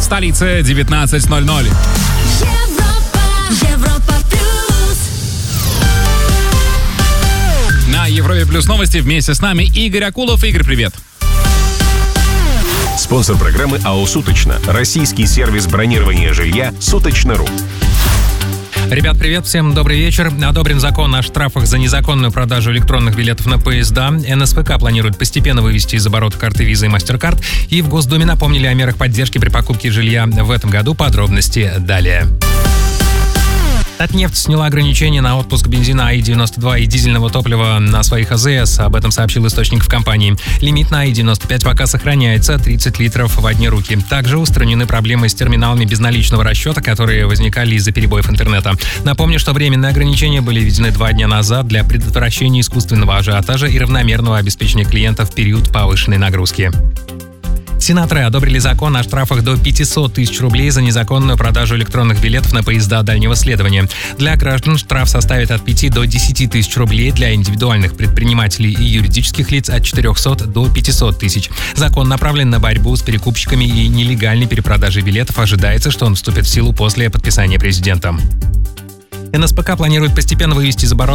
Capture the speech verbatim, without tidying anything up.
в столице девятнадцать ноль ноль. Европа, Европа плюс. На Европе плюс новости вместе с нами Игорь Акулов. Игорь, привет. Спонсор программы АО «Суточно». Российский сервис бронирования жилья «Суточно.ру». Ребят, привет, всем добрый вечер. Одобрен закон о штрафах за незаконную продажу электронных билетов на поезда. эн эс пэ ка планирует постепенно вывести из оборота карты Visa и MasterCard. И в Госдуме напомнили о мерах поддержки при покупке жилья в этом году. Подробности далее. Татнефть сняла ограничения на отпуск бензина АИ девяносто два и дизельного топлива на своих а зэ эс. Об этом сообщил источник в компании. Лимит на АИ девяносто пять пока сохраняется — тридцать литров в одни руки. Также устранены проблемы с терминалами безналичного расчета, которые возникали из-за перебоев интернета. Напомню, что временные ограничения были введены два дня назад для предотвращения искусственного ажиотажа и равномерного обеспечения клиентов в период повышенной нагрузки. Сенаторы одобрили закон о штрафах до пятьсот тысяч рублей за незаконную продажу электронных билетов на поезда дальнего следования. Для граждан штраф составит от пяти до десяти тысяч рублей, для индивидуальных предпринимателей и юридических лиц от четырехсот до пятисот тысяч. Закон направлен на борьбу с перекупщиками и нелегальной перепродажей билетов. Ожидается, что он вступит в силу после подписания президентом. эн эс пэ ка планирует постепенно вывести из оборота